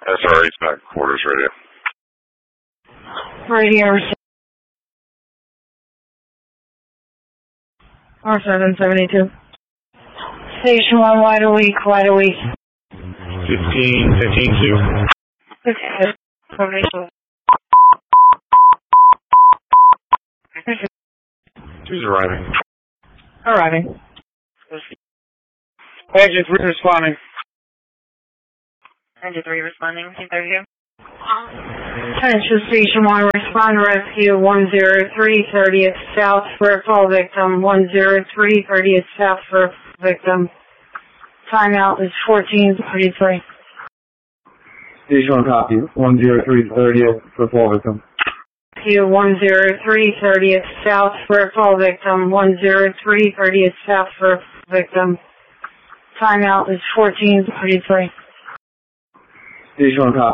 SR8's back quarters radio. Radio R772. Station 1, wide awake, wide awake. 15-2. Okay. Who's arriving? Arriving. Engine 3 responding. Engine 3 responding, 232. Attention Station 1, respond to rescue 103 30th South for a call victim, 103 30th South for a victim. Timeout is 14:33. Station 1 copy. 103 30th for fall victim. Rescue 103 30th South for a call victim, 103 30th South for a victim. Timeout is 14:33. Station 1 copy.